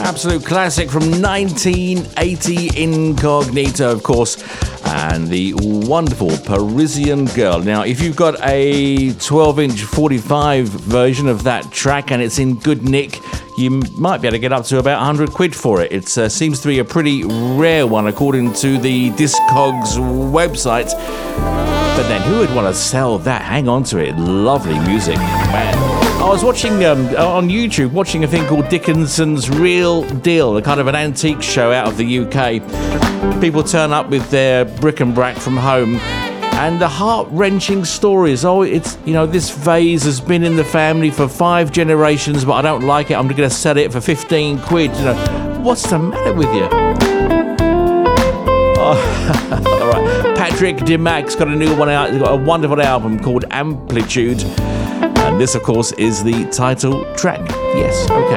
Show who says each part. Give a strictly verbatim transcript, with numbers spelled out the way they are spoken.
Speaker 1: Absolute classic from nineteen eighty, Incognito, of course, and the wonderful Parisian Girl. Now, if you've got a twelve-inch forty-five version of that track and it's in good nick, you might be able to get up to about one hundred quid for it. It uh, seems to be a pretty rare one, according to the Discogs website. But then who would want to sell that? Hang on to it. Lovely music, man. I was watching um, on YouTube, watching a thing called Dickinson's Real Deal, a kind of an antique show out of the U K. People turn up with their bric-a-brac from home, and the heart-wrenching stories. Oh, it's, you know, this vase has been in the family for five generations, but I don't like it. I'm going to sell it for fifteen quid. You know, what's the matter with you? Oh, all right. Patrick DeMack's got a new one out. He's got a wonderful album called Amplitude. And this, of course, is the title track. Yes, okay.